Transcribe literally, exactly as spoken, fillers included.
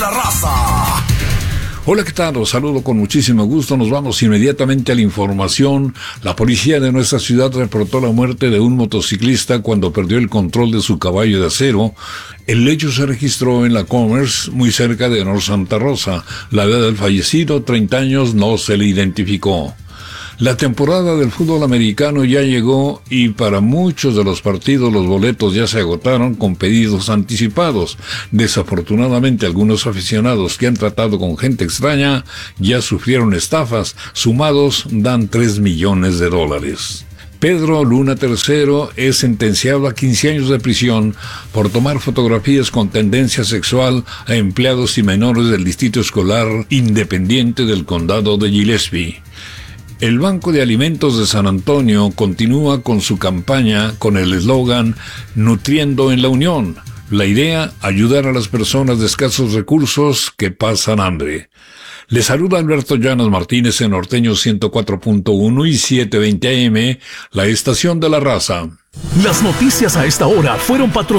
La Raza. Hola, ¿qué tal? Los saludo con muchísimo gusto. Nos vamos inmediatamente a la información. La policía de nuestra ciudad reportó la muerte de un motociclista cuando perdió el control de su caballo de acero. El hecho se registró en la Commerce, muy cerca de North Santa Rosa. La edad del fallecido, treinta años, no se le identificó. La temporada del fútbol americano ya llegó y para muchos de los partidos los boletos ya se agotaron con pedidos anticipados. Desafortunadamente, algunos aficionados que han tratado con gente extraña ya sufrieron estafas. Sumados dan tres millones de dólares. Pedro Luna tercero es sentenciado a quince años de prisión por tomar fotografías con tendencia sexual a empleados y menores del Distrito Escolar Independiente del Condado de Gillespie. El Banco de Alimentos de San Antonio continúa con su campaña con el eslogan Nutriendo en la Unión. La idea, ayudar a las personas de escasos recursos que pasan hambre. Les saluda Alberto Llanos Martínez en Norteño ciento cuatro punto uno y setecientos veinte A M, la estación de la raza. Las noticias a esta hora fueron patrocinadas.